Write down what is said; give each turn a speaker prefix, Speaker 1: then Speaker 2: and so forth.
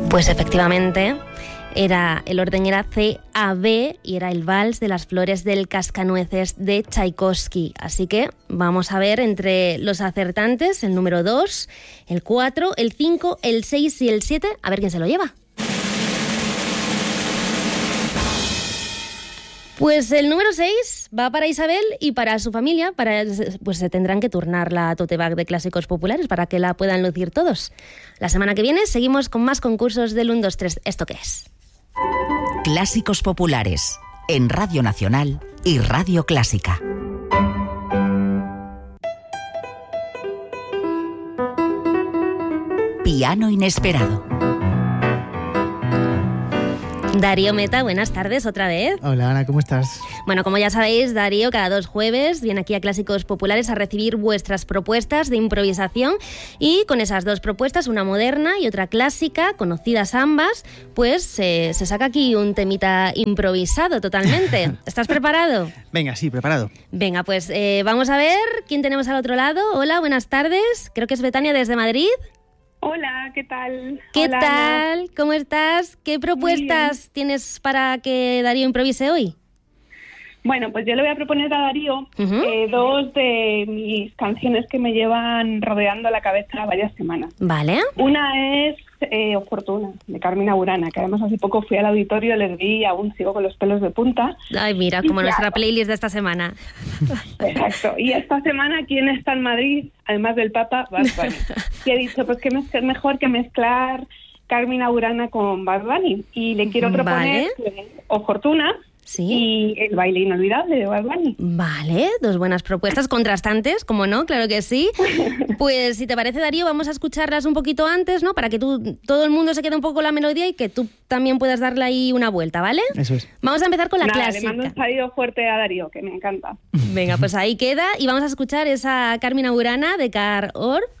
Speaker 1: Pues efectivamente, el orden era C-A-B y era el Vals de las Flores del Cascanueces de Tchaikovsky. Así que vamos a ver entre los acertantes el número 2, el 4, el 5, el 6 y el 7, a ver quién se lo lleva. Pues el número 6 va para Isabel y para su familia. Pues se tendrán que turnar la tote bag de clásicos populares para que la puedan lucir todos. La semana que viene seguimos con más concursos del 1, 2, 3. ¿Esto qué es?
Speaker 2: Clásicos populares en Radio Nacional y Radio Clásica. Piano inesperado.
Speaker 1: Darío Meta, buenas tardes otra vez.
Speaker 3: Hola Ana, ¿cómo estás?
Speaker 1: Bueno, como ya sabéis, Darío cada 2 jueves viene aquí a Clásicos Populares a recibir vuestras propuestas de improvisación y con esas 2 propuestas, una moderna y otra clásica, conocidas ambas, pues se saca aquí un temita improvisado totalmente. ¿Estás preparado?
Speaker 3: Venga, sí, preparado.
Speaker 1: Venga, pues vamos a ver quién tenemos al otro lado. Hola, buenas tardes. Creo que es Betania desde Madrid.
Speaker 4: Hola, ¿qué tal?
Speaker 1: ¿Qué
Speaker 4: Hola,
Speaker 1: tal?
Speaker 4: Ana.
Speaker 1: ¿Cómo estás? ¿Qué propuestas tienes para que Darío improvise hoy?
Speaker 4: Bueno, pues yo le voy a proponer a Darío 2 de mis canciones que me llevan rodeando la cabeza varias semanas.
Speaker 1: Vale.
Speaker 4: Una es O Fortuna, de Carmina Burana, que además hace poco fui al auditorio, les vi y aún sigo con los pelos de punta.
Speaker 1: Ay, mira, como nuestra playlist de esta semana.
Speaker 4: Exacto. Y esta semana, ¿quién está en Madrid? Además del Papa, Bad Bunny. Y he dicho, pues que es mejor que mezclar Carmina Burana con Bad Bunny. Y le quiero proponer O Fortuna.
Speaker 1: Sí.
Speaker 4: Y el baile inolvidable de Bad Bunny.
Speaker 1: Vale, 2 buenas propuestas contrastantes, como no, claro que sí. Pues si te parece, Darío, vamos a escucharlas un poquito antes, ¿no? Para que todo el mundo se quede un poco con la melodía y que tú también puedas darle ahí una vuelta, ¿vale?
Speaker 3: Eso es.
Speaker 1: Vamos a empezar con la clásica.
Speaker 4: Le mando un saludo fuerte a Darío, que me encanta.
Speaker 1: Venga, pues ahí queda y vamos a escuchar esa Carmina Burana de Carl Orff.